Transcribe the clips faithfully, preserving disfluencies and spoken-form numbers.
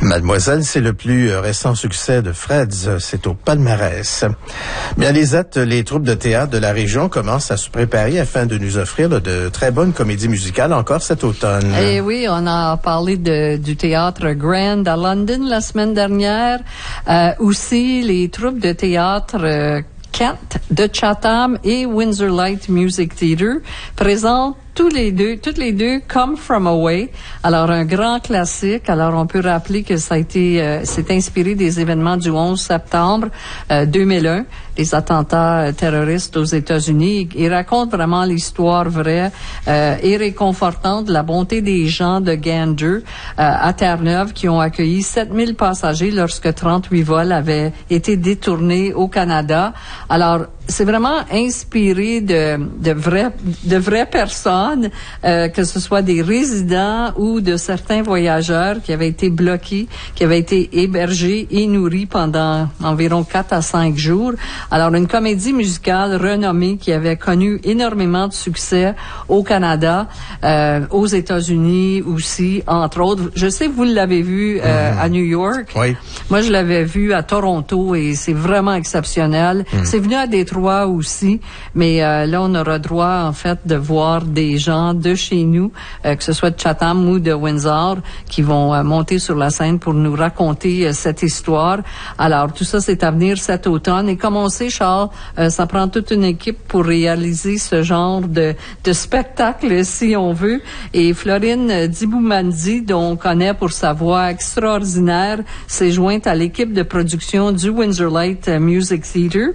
Mademoiselle, c'est le plus récent succès de Freds, c'est au palmarès. Bien, Lisette, les troupes de théâtre de la région commencent à se préparer afin de nous offrir là, de très bonnes comédies musicales encore cet automne. Eh oui, on a parlé de, du théâtre Grand à London la semaine dernière. Euh, aussi, les troupes de théâtre euh, Cat de Chatham et Windsor Light Music Theatre présentent tous les deux, toutes les deux, Come From Away. Alors, un grand classique. Alors, on peut rappeler que ça a été, euh, c'est inspiré des événements du onze septembre euh, deux mille un, les attentats euh, terroristes aux États-Unis. Il raconte vraiment l'histoire vraie euh, et réconfortante de la bonté des gens de Gander euh, à Terre-Neuve qui ont accueilli sept mille passagers lorsque trente-huit vols avaient été détournés au Canada. Alors, c'est vraiment inspiré de, de vraies, de vraies personnes, euh, que ce soit des résidents ou de certains voyageurs qui avaient été bloqués, qui avaient été hébergés et nourris pendant environ quatre à cinq jours. Alors, une comédie musicale renommée qui avait connu énormément de succès au Canada, euh, aux États-Unis aussi, entre autres. Je sais que vous l'avez vu euh, mmh. à New York. Oui. Moi, je l'avais vu à Toronto et c'est vraiment exceptionnel. Mmh. C'est venu à Détroit aussi, mais euh, là, on aura droit, en fait, de voir des gens de chez nous, euh, que ce soit de Chatham ou de Windsor, qui vont euh, monter sur la scène pour nous raconter euh, cette histoire. Alors, tout ça, c'est à venir cet automne. Et comme on sait, Charles, euh, ça prend toute une équipe pour réaliser ce genre de, de spectacle, si on veut. Et Florine Diboumandi, dont on connaît pour sa voix extraordinaire, s'est jointe à l'équipe de production du Windsor Light Music Theatre.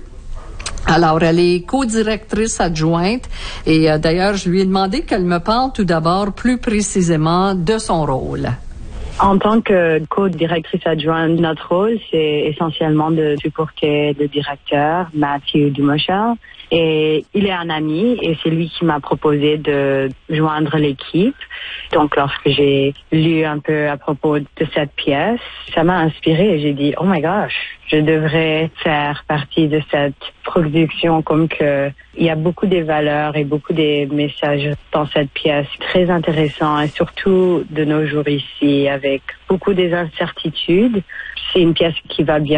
Alors, elle est co-directrice adjointe et euh, d'ailleurs, je lui ai demandé qu'elle me parle tout d'abord plus précisément de son rôle. En tant que co-directrice adjointe, notre rôle, c'est essentiellement de supporter le directeur, Matthew Dumochel. Et il est un ami et c'est lui qui m'a proposé de joindre l'équipe. Donc, lorsque j'ai lu un peu à propos de cette pièce, ça m'a inspirée et j'ai dit, oh my gosh, je devrais faire partie de cette production comme que il y a beaucoup de valeurs et beaucoup de messages dans cette pièce. Très intéressant et surtout de nos jours ici avec beaucoup des incertitudes. C'est une pièce qui va bien